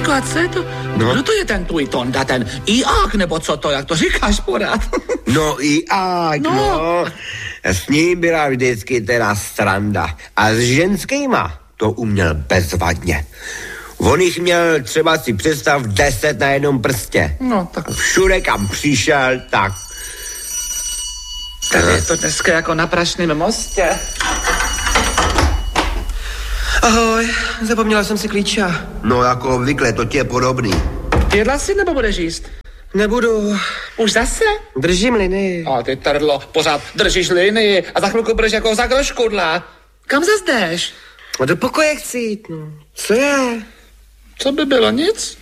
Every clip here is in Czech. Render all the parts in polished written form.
Počkat, co je to? No. Kdo to je ten tvůj Tonda, ten Iák, nebo co to, jak to říkáš pořád? No Iák, no. S ním byla vždycky teda sranda. A s ženskýma to uměl bezvadně. On jich měl třeba si představ 10 na jednom prstě. No, tak... Všude, kam přišel, tak... Tak je to dneska jako na Prašném mostě. Ahoj, zapomněla jsem si klíče. No jako obvykle, to ti je podobný. Jedla si nebo budeš jíst? Nebudu. Už zase? Držím linii. A ty trdlo, pořád držíš linii a za chvilku budeš jako zagroškudla. Kam zas jdeš? A do pokoje chci jít, no. Co je? Co by bylo, nic?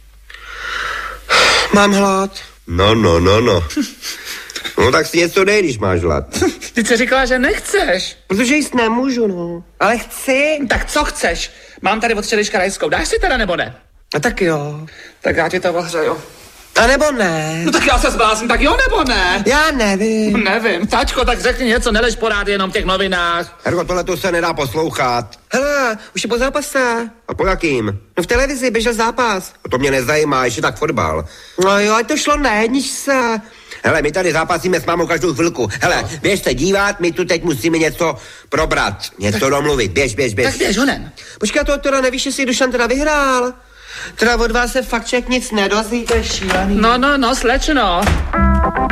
Mám hlad. No. No tak si něco dej, když máš hlad. Ty jsi říkala, že nechceš. Protože jíst nemůžu, no. Ale chci. Tak co chceš? Mám tady od včerejška rajskou. Dáš si teda nebo ne? A tak jo. Tak já ti to ohřeju. A nebo ne? No tak já se zblázním, tak jo nebo ne? Já nevím. Nevím. Tačko, tak řekni něco, nelež porád jenom v těch novinách. Herko, tohle to se nedá poslouchat. Hele, už je po zápase. A po jakým? No v televizi běžel zápas. A to mě nezajímá, ještě tak fotbal. No jo, ať to šlo, nejedniš se. Hele, my tady zápasíme s mámou každou chvilku. Hele, běž se dívat, my tu teď musíme něco probrat, něco domluvit. Běž. Tak běž, honem. Počkej, to teda nevíš, jestli Dušan teda vyhrál. Teda od vás se fakt člověk nic nedozví, to je šílený. No, slečno.